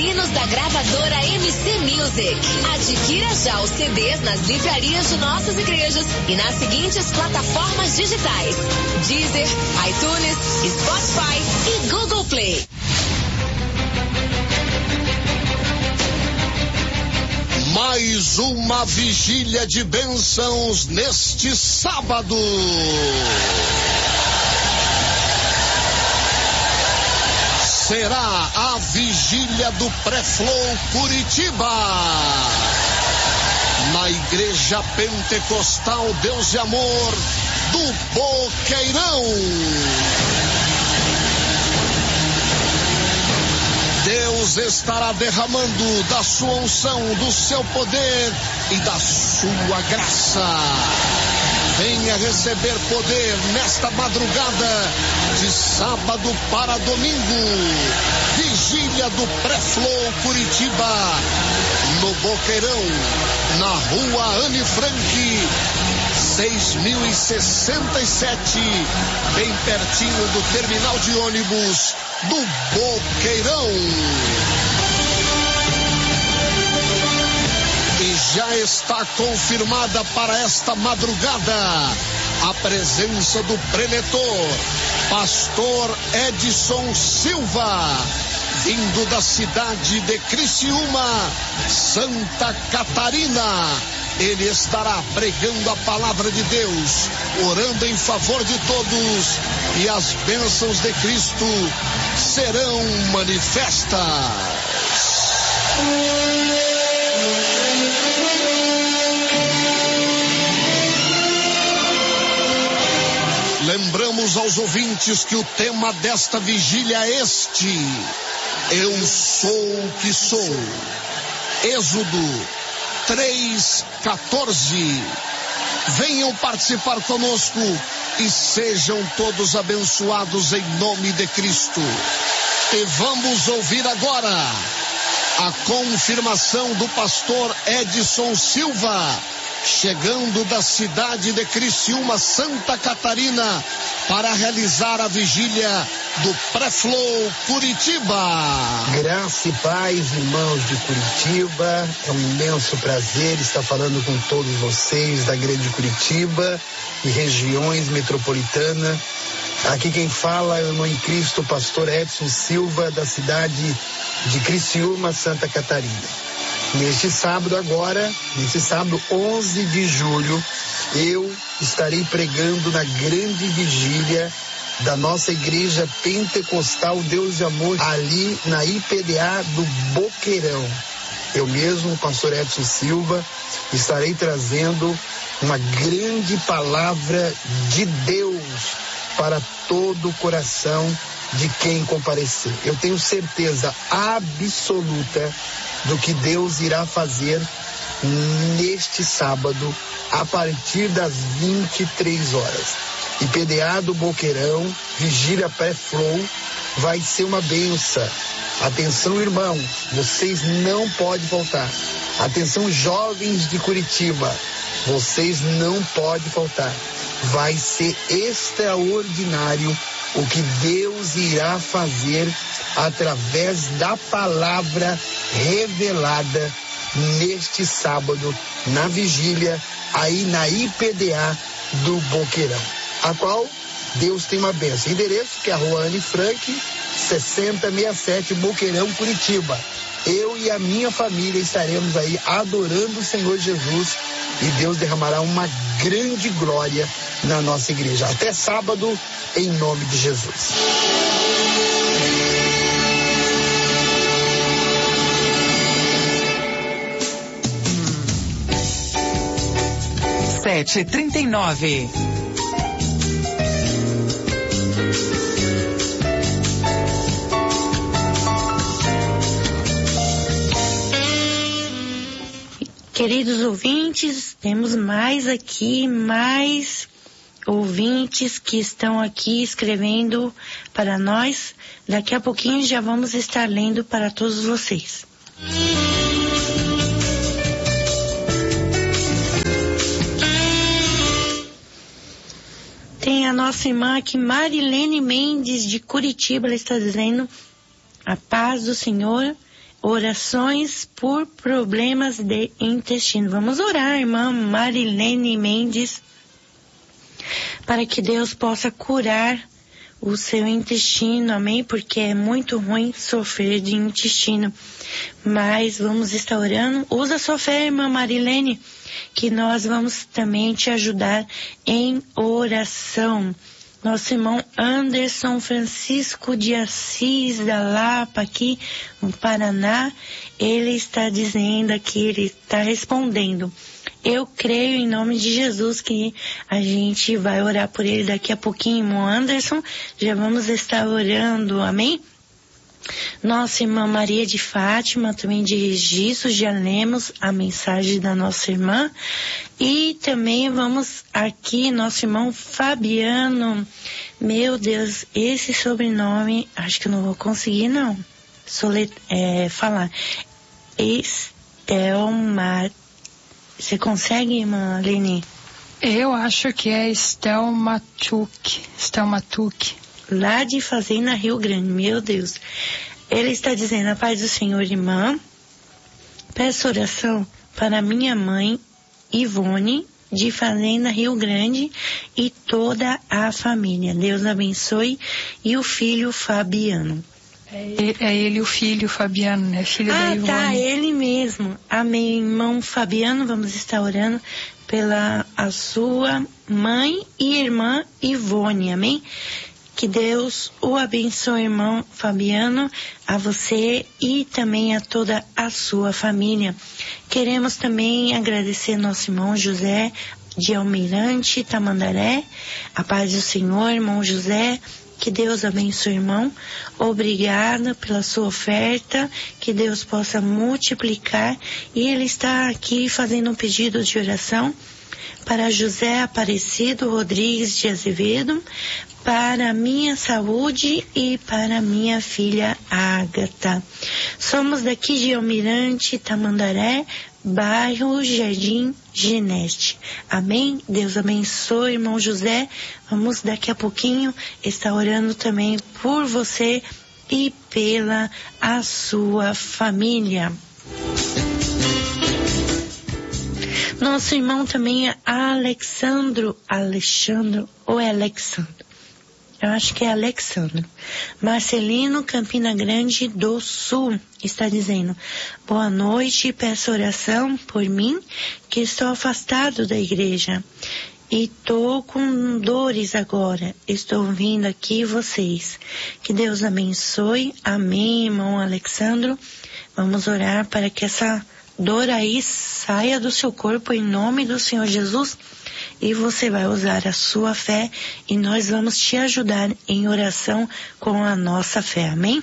Hinos da gravadora MC Music. Adquira já os CDs nas livrarias de nossas igrejas e nas seguintes plataformas digitais: Deezer, iTunes, Spotify e Google Play. Mais uma vigília de bênçãos neste sábado. Será a vigília do Pré-Flow Curitiba, na Igreja Pentecostal Deus e Amor do Boqueirão. Deus estará derramando da sua unção, do seu poder e da sua graça. Venha receber poder nesta madrugada de sábado para domingo. Vigília do Pré-Flow Curitiba, no Boqueirão, na rua Anne Frank, 6067, bem pertinho do terminal de ônibus do Boqueirão. E já está confirmada para esta madrugada a presença do preletor, pastor Edson Silva, vindo da cidade de Criciúma, Santa Catarina. Ele estará pregando a palavra de Deus, orando em favor de todos, e as bênçãos de Cristo serão manifestas. Lembramos aos ouvintes que o tema desta vigília é este: Eu sou o que sou. Êxodo 3:14. Venham participar conosco e sejam todos abençoados em nome de Cristo. E vamos ouvir agora a confirmação do pastor Edson Silva, chegando da cidade de Criciúma, Santa Catarina, para realizar a vigília do Pré-Flow Curitiba. Graça e paz, irmãos de Curitiba. É um imenso prazer estar falando com todos vocês da Grande Curitiba e regiões metropolitanas. Aqui quem fala é o irmão em Cristo, pastor Edson Silva, da cidade de Criciúma, Santa Catarina. Neste sábado agora, neste sábado 11 de julho, eu estarei pregando na grande vigília da nossa igreja pentecostal Deus e Amor, ali na IPDA do Boqueirão. Eu mesmo, pastor Edson Silva, estarei trazendo uma grande palavra de Deus para todo o coração de quem comparecer. Eu tenho certeza absoluta do que Deus irá fazer neste sábado, a partir das 23 horas. IPDA do Boqueirão, vigília Pré-Flow, vai ser uma bênção. Atenção, irmãos, vocês não podem faltar. Atenção, jovens de Curitiba, vocês não podem faltar. Vai ser extraordinário o que Deus irá fazer através da palavra revelada neste sábado, na vigília, aí na IPDA do Boqueirão, a qual Deus tem uma bênção. Endereço que é a rua Anne Frank, 6067, Boqueirão, Curitiba. Eu e a minha família estaremos aí adorando o Senhor Jesus, e Deus derramará uma grande glória na nossa igreja. Até sábado, em nome de Jesus. Sete 39. Queridos ouvintes, temos mais ouvintes que estão aqui escrevendo para nós. Daqui a pouquinho já vamos estar lendo para todos vocês. Tem a nossa irmã aqui, Marilene Mendes, de Curitiba. Ela está dizendo: a paz do Senhor. orações por problemas de intestino. Vamos orar, irmã Marilene Mendes, para que Deus possa curar o seu intestino, amém? Porque é muito ruim sofrer de intestino. Mas vamos estar orando. Usa a sua fé, irmã Marilene, que nós vamos também te ajudar em oração. Nosso irmão Anderson Francisco de Assis da Lapa, aqui no Paraná, ele está dizendo aqui, ele está respondendo: eu creio em nome de Jesus que a gente vai orar por ele daqui a pouquinho, irmão Anderson. Já vamos estar orando, amém? Nossa irmã Maria de Fátima, também de Registro, já lemos a mensagem da nossa irmã. E também vamos aqui, nosso irmão Fabiano. Meu Deus, esse sobrenome, acho que eu não vou conseguir não falar. Estelma. Você consegue, irmã Leni? Eu acho que é Estelmatuk. Lá de Fazenda Rio Grande, meu Deus. Ele está dizendo: a paz do Senhor, irmã. Peço oração para minha mãe, Ivone, de Fazenda Rio Grande, e toda a família. Deus abençoe. E o filho Fabiano. É ele, o filho Fabiano, né? Filho da Ivone. Tá, ele mesmo. Amém, irmão Fabiano. Vamos estar orando pela a sua mãe e irmã Ivone, amém? Que Deus o abençoe, irmão Fabiano, a você e também a toda a sua família. Queremos também agradecer nosso irmão José de Almirante, Tamandaré. A paz do Senhor, irmão José. Que Deus abençoe, irmão. Obrigada pela sua oferta. Que Deus possa multiplicar. E ele está aqui fazendo um pedido de oração para José Aparecido Rodrigues de Azevedo, para minha saúde e para minha filha Ágata. Somos daqui de Almirante, Tamandaré, bairro Jardim Geneste. Amém? Deus abençoe, irmão José. Vamos daqui a pouquinho estar orando também por você e pela a sua família. Nosso irmão também é Alexandro, ou é Alexandro? Eu acho que é Alexandro. Marcelino, Campina Grande do Sul, está dizendo: boa noite, peço oração por mim, que estou afastado da igreja e tô com dores agora. Estou ouvindo aqui vocês. Que Deus abençoe. Amém, irmão Alexandro. Vamos orar para que essa dor aí saia do seu corpo em nome do Senhor Jesus, e você vai usar a sua fé e nós vamos te ajudar em oração com a nossa fé, amém?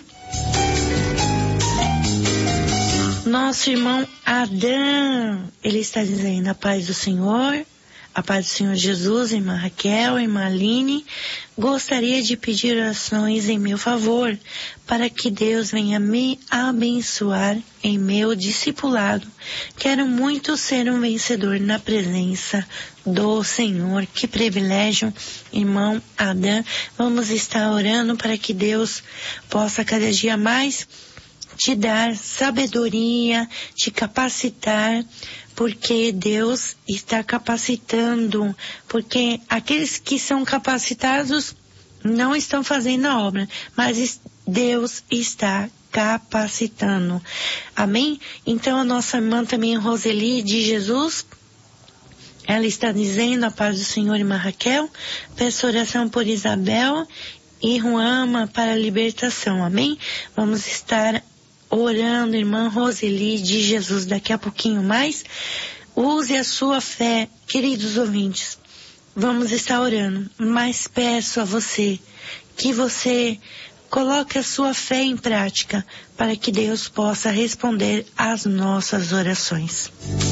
Nosso irmão Adão, ele está dizendo: a paz do Senhor, a paz do Senhor Jesus, irmã Raquel, irmã Aline, gostaria de pedir orações em meu favor, para que Deus venha me abençoar em meu discipulado. Quero muito ser um vencedor na presença do Senhor. Que privilégio, irmão Adão. Vamos estar orando para que Deus possa cada dia mais te dar sabedoria, te capacitar, porque Deus está capacitando, porque aqueles que são capacitados não estão fazendo a obra, mas Deus está capacitando. Amém? Então a nossa irmã também, Roseli de Jesus, ela está dizendo: a paz do Senhor, irmã Raquel, peço oração por Isabel e Ruama para a libertação. Amém? Vamos estar orando, irmã Roseli de Jesus, daqui a pouquinho mais. Use a sua fé, queridos ouvintes. Vamos estar orando, mas peço a você que você coloque a sua fé em prática para que Deus possa responder às nossas orações.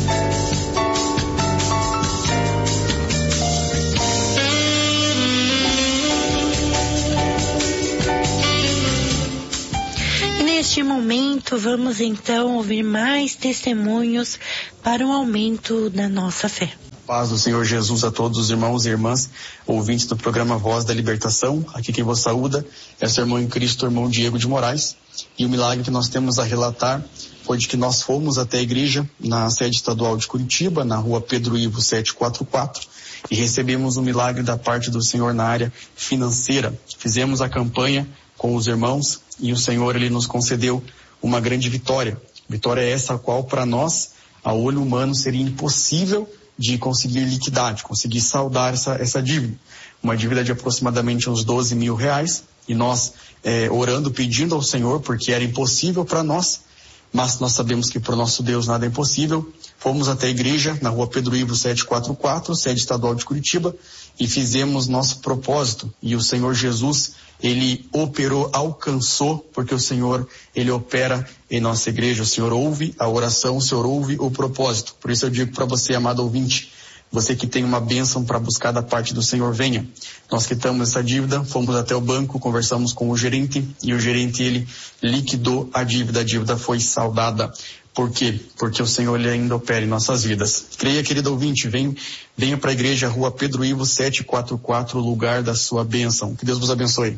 Neste momento, vamos então ouvir mais testemunhos para o aumento da nossa fé. Paz do Senhor Jesus a todos os irmãos e irmãs, ouvintes do programa Voz da Libertação. Aqui quem vos saúda é seu irmão em Cristo, irmão Diego de Moraes. E o milagre que nós temos a relatar foi de que nós fomos até a igreja na sede estadual de Curitiba, na rua Pedro Ivo 744, e recebemos um milagre da parte do Senhor na área financeira. Fizemos a campanha com os irmãos e o Senhor, ele nos concedeu uma grande vitória. Vitória essa a qual para nós, a olho humano, seria impossível de conseguir liquidar, de conseguir saldar essa dívida. Uma dívida de aproximadamente uns 12 mil reais, e nós orando, pedindo ao Senhor, porque era impossível para nós, mas nós sabemos que para o nosso Deus nada é impossível. Fomos até a igreja, na rua Pedro Ivo 744, sede estadual de Curitiba, e fizemos nosso propósito. E o Senhor Jesus, ele operou, alcançou, porque o Senhor, ele opera em nossa igreja. O Senhor ouve a oração, o Senhor ouve o propósito. Por isso eu digo para você, amado ouvinte, você que tem uma bênção para buscar da parte do Senhor, venha. Nós quitamos essa dívida, fomos até o banco, conversamos com o gerente, e o gerente, ele liquidou a dívida foi saldada. Por quê? Porque o Senhor, ele ainda opera em nossas vidas. Creia, querido ouvinte, venha para a igreja, rua Pedro Ivo 744, lugar da sua bênção. Que Deus vos abençoe.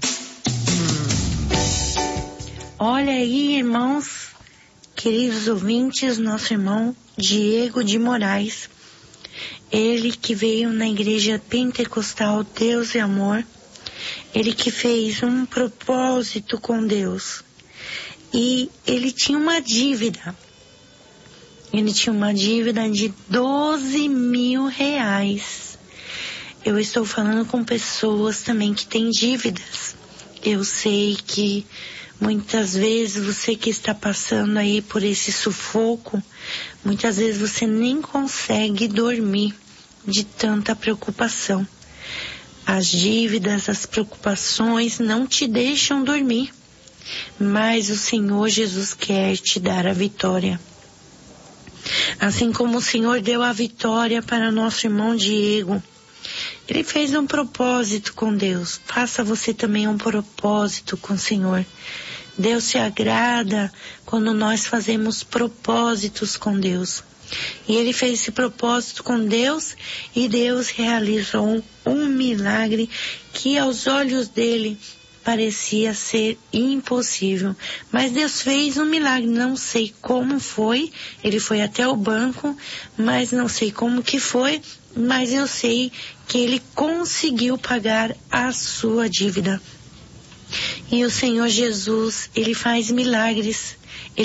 Olha aí, irmãos, queridos ouvintes, nosso irmão Diego de Moraes, ele que veio na igreja pentecostal Deus e Amor, ele que fez um propósito com Deus, e ele tinha uma dívida. Ele tinha uma dívida de 12 mil reais. Eu estou falando com pessoas também que têm dívidas. Eu sei que muitas vezes você que está passando aí por esse sufoco, muitas vezes você nem consegue dormir de tanta preocupação. As dívidas, as preocupações não te deixam dormir, mas o Senhor Jesus quer te dar a vitória. Assim como o Senhor deu a vitória para nosso irmão Diego, ele fez um propósito com Deus. Faça você também um propósito com o Senhor. Deus se agrada quando nós fazemos propósitos com Deus. E ele fez esse propósito com Deus, e Deus realizou um milagre que aos olhos dele parecia ser impossível, mas Deus fez um milagre. Não sei como foi, ele foi até o banco, mas não sei como que foi, mas eu sei que ele conseguiu pagar a sua dívida. E o Senhor Jesus, ele faz milagres,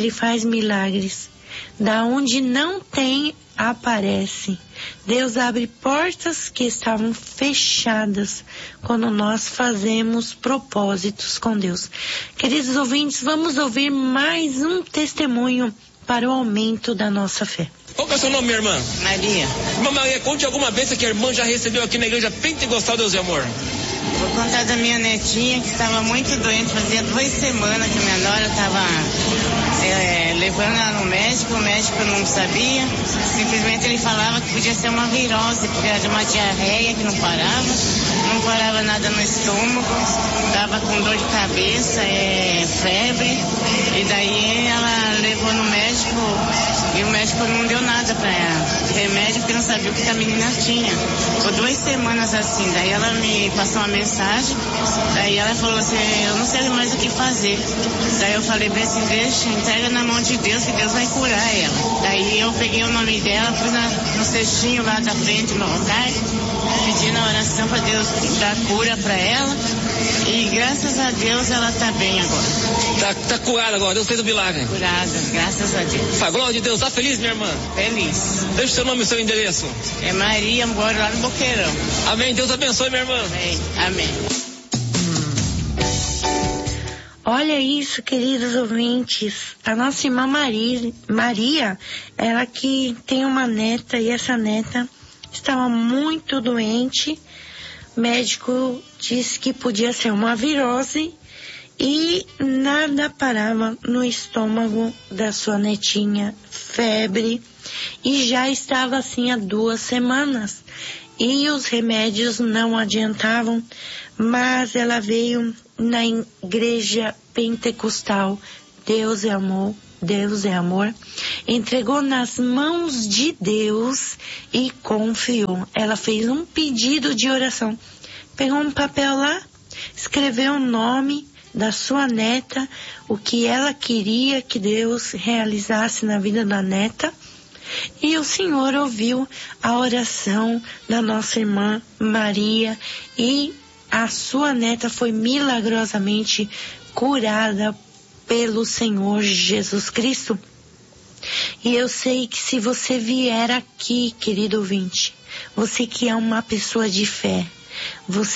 da onde não tem, aparece. Deus abre portas que estavam fechadas quando nós fazemos propósitos com Deus. Queridos ouvintes, vamos ouvir mais um testemunho para o aumento da nossa fé. Qual que é o seu nome, minha irmã? Maria. Irmã Maria, conte alguma vez que a irmã já recebeu aqui na igreja pentecostal Deus e Amor. Vou contar da minha netinha que estava muito doente, fazia 2 semanas que minha nora estava levando ela no médico, o médico não sabia, simplesmente ele falava que podia ser uma virose, porque era de uma diarreia que não parava nada no estômago, estava com dor de cabeça, febre, e daí ela levou no médico, e o médico não deu nada para ela, remédio, porque não sabia o que a menina tinha. Ficou 2 semanas assim, daí ela me passou uma mensagem, daí ela falou assim, eu não sei mais o que fazer. Daí eu falei bem assim, deixa, entrega na mão de Deus, que Deus vai curar ela. Daí eu peguei o nome dela, pus no cestinho lá da frente, no altar, pedindo a oração para Deus dar cura para ela, e graças a Deus ela tá bem agora. Tá curada agora, Deus fez o milagre. Curada, graças a Deus. A glória de Deus, tá feliz, minha irmã? Feliz. Deixa o seu nome e o seu endereço. É Maria, moro lá no Boqueirão. Amém, Deus abençoe, minha irmã. Amém. Olha isso, queridos ouvintes. A nossa irmã Maria, ela que tem uma neta, e essa neta estava muito doente. O médico disse que podia ser uma virose e nada parava no estômago da sua netinha, febre, e já estava assim há 2 semanas. E os remédios não adiantavam, mas ela veio na igreja pentecostal Deus e Amor Deus é amor, entregou nas mãos de Deus e confiou. Ela fez um pedido de oração. Pegou um papel lá, escreveu o nome da sua neta, o que ela queria que Deus realizasse na vida da neta. E o Senhor ouviu a oração da nossa irmã Maria e a sua neta foi milagrosamente curada pelo Senhor Jesus Cristo. E eu sei que se você vier aqui, querido ouvinte, você que é uma pessoa de fé, você